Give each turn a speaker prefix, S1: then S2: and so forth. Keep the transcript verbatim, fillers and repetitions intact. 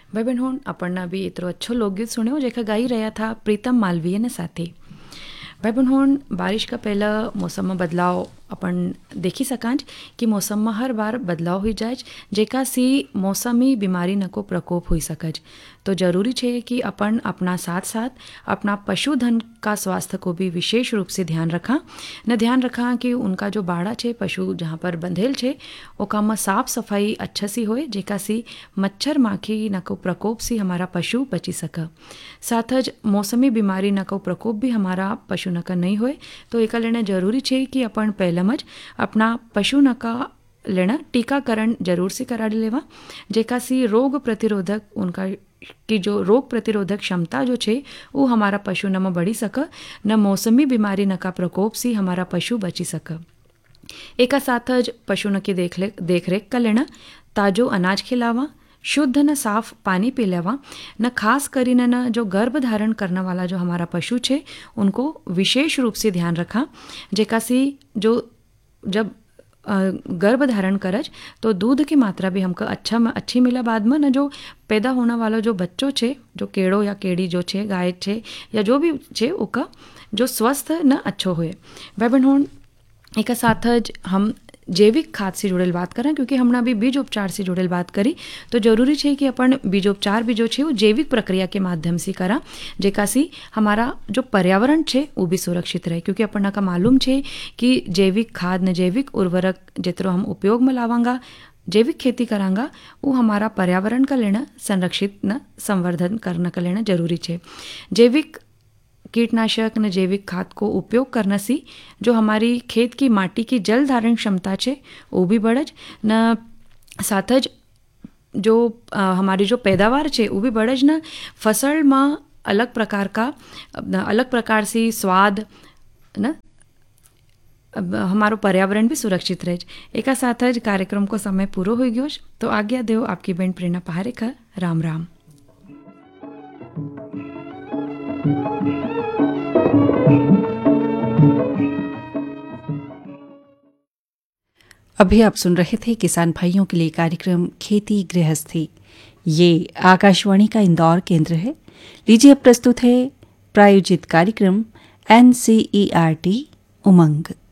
S1: भाई बहन हुण આપણને બી એતરો अच्छो લોકગીત सुन्यो जेका गाई રહ્યા था प्रीतम मालवीय ने साथी। भाई बहन हुण बारिश का पहला मौसम में बदलाव अपन देखी सकांज कि मौसम में हर बार बदलाव हो जाए जेका सी मौसमी बीमारी न को प्रकोप हो सकज। तो जरूरी है कि अपन अपना साथ साथ अपना पशुधन का स्वास्थ्य को भी विशेष रूप से ध्यान रखा न ध्यान रखा कि उनका जो बाड़ा है पशु जहाँ पर बंधेल है ओका में साफ सफाई अच्छा सी होए जेका सी मच्छर माखी न को प्रकोप से हमारा पशु बची सका। साथ ज मौसमी बीमारी न को प्रकोप भी हमारा पशु न का नहीं होए। तो एक लेना जरूरी है कि अपन पहला मज अपना पशु न का लेना टीकाकरण जरूर से करा लेवा जेका सी रोग प्रतिरोधक उनका की जो रोग प्रतिरोधक क्षमता जो छे वो हमारा पशु न में बढ़ी सक न मौसमी बीमारी न का प्रकोप से हमारा पशु बची सक। एक साथ ज पशु न की देख देख रेख कर लेना ताजो अनाज खिलावा शुद्ध न साफ पानी पी लेवा न खास करीने न जो गर्भ धारण करने वाला जो हमारा पशु छे उनको विशेष रूप से ध्यान रखा जेका सी जो जब गर्भ धारण करज तो दूध की मात्रा भी हमको अच्छा अच्छी मिला बाद में न जो पैदा होने वाला जो बच्चों छे जो केड़ो या केड़ी जो छे गाय छे या जो भी छे उका जो स्वस्थ न अच्छो हुए। भाई बहन एक साथ ज हम जैविक खाद से जुड़ेल बात करें क्योंकि हमने अभी बीज उपचार से जुड़ेल बात करी तो जरूरी है कि अपन बीजोपचार भी जो है वो जैविक प्रक्रिया के माध्यम से करा जेका सी हमारा जो पर्यावरण है वो भी सुरक्षित रहे। क्योंकि अपन का मालूम है कि जैविक खाद न जैविक उर्वरक जितरो हम उपयोग में लावांगा जैविक खेती करांगा वो हमारा पर्यावरण का लेना संरक्षित न संवर्धन करने का लेना जरूरी है। जैविक कीटनाशक न जैविक खाद को उपयोग करने से जो हमारी खेत की माटी की जल धारण क्षमता है वो भी बढ़ज न साथ ज जो आ, हमारी जो पैदावार है वो भी बढ़ज न फसल में अलग प्रकार का अलग प्रकार से स्वाद न हमारो पर्यावरण भी सुरक्षित रहे। एक साथ ज कार्यक्रम को समय पूरो हो गयो तो आज्ञा देव आपकी बहन प्रेरणा पहारेकर। राम राम।
S2: अभी आप सुन रहे थे किसान भाइयों के लिए कार्यक्रम खेती गृहस्थी। ये आकाशवाणी का इंदौर केंद्र है। लीजिए अब प्रस्तुत है प्रायोजित कार्यक्रम N C E R T उमंग।